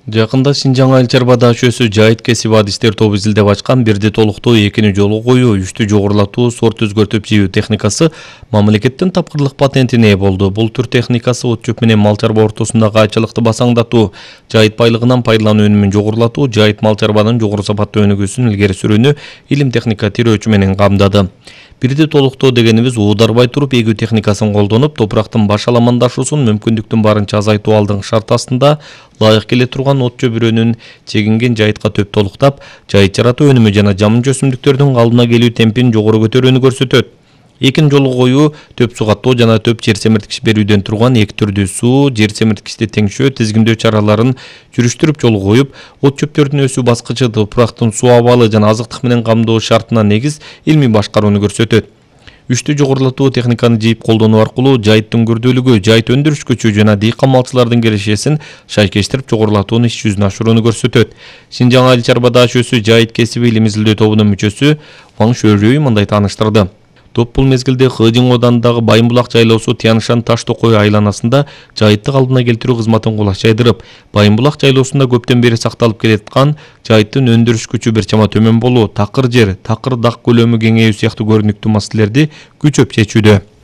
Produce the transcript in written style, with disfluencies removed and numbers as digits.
Жакында Шинжаң Айыл чарба даашөсү Жайыт кесип адистер тобу изилдеп ачкан бирди толуктуу экини жолу коюу, үчтү жогорулатуу, сорт өзгөртүп жийүү техникасы мамлекеттин тапкырлык патентине ээ болду. Бул түр техникасы от чөп менен мал чарба ортосундагы айчылыкты басаңдатуу, жайыт байлыгынан пайдалануу өнүмүн жогорулатуу, жайыт мал чарбанын жогору сапаттуу өнүгүүсүн илгери сүрүүнү илим техника тирөөчү менен камдады. Бирди толуктоо дегенибиз уударбай туруп эгүү техникасын колдонуп, топурактын баш аламандашуусун мүмкүндүктүн барынча азайтуу алдыңкы шарт астында ылайык келе турган от чөбүрөнүн чегинген жайытка төп толуктап, жайыт жаратуу өнүмү жана жамынчы өсүмдүктөрдүн калыбына келүү темпин жогору көтөрүүнү көрсөтөт. Экин жолу коюу төп суу каттоо жана төп жер семирткич берүүдөн турган эки түрдүү суу, жер семирткичти теңшөө, тизгиндөө чараларын жүрүштүрүп жолу коюп, от чөптөрдүн өсүү баскычы, топурактын суу абалы жана азыктык менен камдоо шартына негиз илмий башкарууну көрсөтөт. Үчтү жогорулатуу техниканы жийип колдонуу аркылуу жайыттын көрдүүлүгү, жайыт өндүрүш күчү жана дыйкан малчылардын кирешесин шайкештирип жогорулатууну иш жүзүнө ашырууну көрсөтөт. Шинжаң Айыл чарба даашөсү Жайыт кесиби илим изилдөө тобунун мүчөсү Ваң Шөрөй мындай тааныштырды. Топ бул мезгилде Хыжың оданындагы Байымбулак жайлоосу Тянышан Таш Токой айланасында жайытты калыбына келтирүү кызматын кулаш жайдырып, Байымбулак жайлоосунда көптөн бери сакталып келаткан жайыттын өндүрүш күчү бир чама төмөн болуу, такыр жер, такыр дак көлөмү кеңейүү сыяктуу көрүнүктүү маселелерди күчөп чечүүдө.